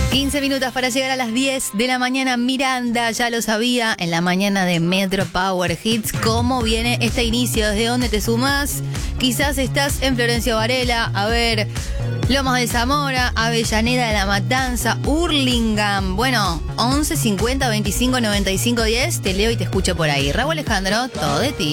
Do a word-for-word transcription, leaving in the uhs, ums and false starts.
quince minutos para llegar a las diez de la mañana. Miranda ya lo sabía en la mañana de Metro Power Hits. ¿Cómo viene este inicio? ¿Desde dónde te sumás? Quizás estás en Florencio Varela, a ver, Lomas de Zamora, Avellaneda de la Matanza, Hurlingham. Bueno, once cincuenta veinticinco noventa y cinco diez. Te leo y te escucho por ahí. Raúl Alejandro, todo de ti.